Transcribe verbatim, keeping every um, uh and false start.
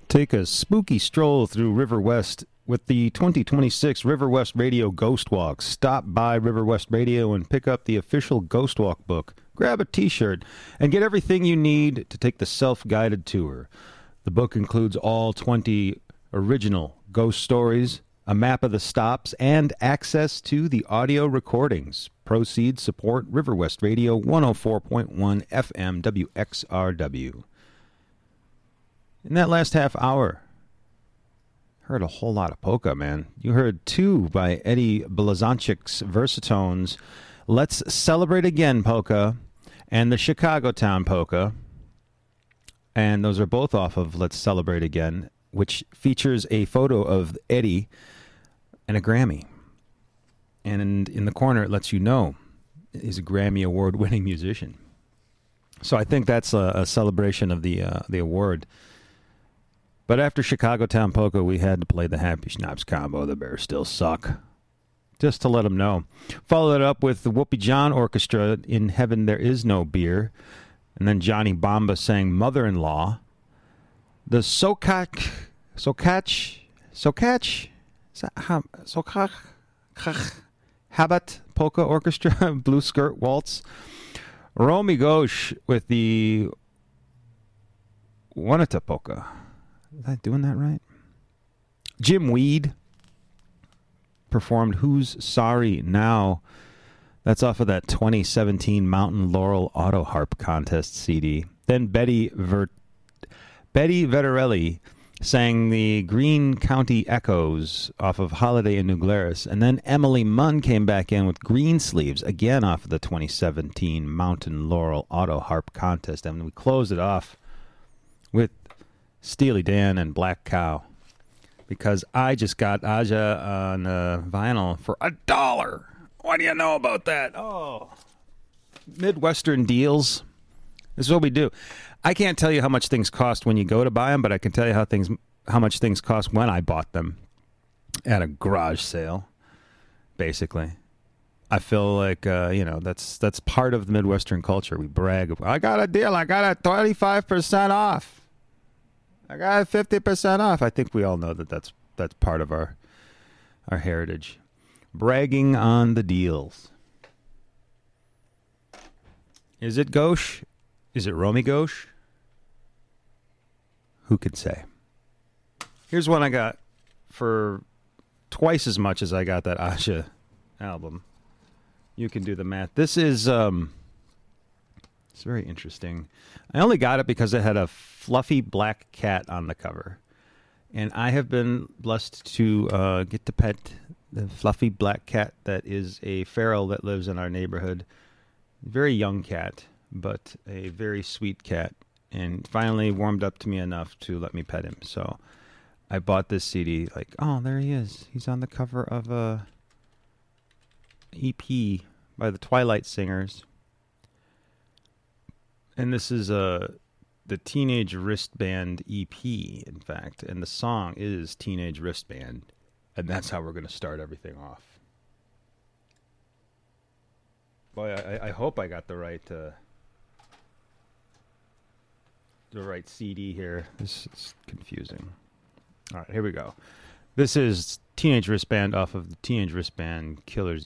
Take a spooky stroll through River West with the twenty twenty-six River West Radio Ghost Walk. Stop by River West Radio and pick up the official Ghost Walk book. Grab a t-shirt and get everything you need to take the self-guided tour. The book includes all twenty original ghost stories, a map of the stops, and access to the audio recordings. Proceeds support River West Radio one oh four point one F M W X R W. In that last half hour, heard a whole lot of polka, man. You heard two by Eddie Blazonczyk's Versatones, Let's Celebrate Again polka, and the Chicago Town polka. And those are both off of Let's Celebrate Again, which features a photo of Eddie and a Grammy. And in, in the corner, it lets you know he's a Grammy Award-winning musician. So I think that's a, a celebration of the uh, the award. But after Chicago Town Polka, we had to play the Happy Schnapps combo, The Bears Still Suck, just to let them know. Followed it up with the Whoopi John Orchestra, In Heaven There Is No Beer. And then Johnny Bamba sang Mother-in-Law. The Sokach, Sokach, Sokach, Sokach, Habat Polka Orchestra, Blue Skirt Waltz. Romy Ghosh with the Wanata Polka. Am I doing that right? Jim Weed performed Who's Sorry Now? That's off of that twenty seventeen Mountain Laurel Auto Harp Contest C D. Then Betty Ver- Betty Vetterelli sang the Green County Echoes off of Holiday in New Glarus. And then Emily Munn came back in with Green Sleeves, again off of the twenty seventeen Mountain Laurel Auto Harp Contest. And we closed it off with Steely Dan and Black Cow, because I just got Aja on uh, vinyl for a dollar. What do you know about that? Oh, Midwestern deals. This is what we do. I can't tell you how much things cost when you go to buy them, but I can tell you how things, how much things cost when I bought them at a garage sale. Basically, I feel like uh, you know that's that's part of the Midwestern culture. We brag. I got a deal. I got a twenty-five percent off. I got fifty percent off. I think we all know that that's that's part of our our heritage. Bragging on the deals. Is it Ghosh? Is it Romy Ghosh? Who could say? Here's one I got for twice as much as I got that Asha album. You can do the math. This is um it's very interesting. I only got it because it had a fluffy black cat on the cover. And I have been blessed to uh, get to pet the fluffy black cat that is a feral that lives in our neighborhood. Very young cat, but a very sweet cat. And finally warmed up to me enough to let me pet him. So I bought this C D like, oh, there he is. He's on the cover of a E P by the Twilight Singers. And this is uh, the Teenage Wristband E P, in fact. And the song is Teenage Wristband. And that's how we're going to start everything off. Boy, I, I hope I got the right uh, the right C D here. This is confusing. All right, here we go. This is Teenage Wristband off of the Teenage Wristband Killers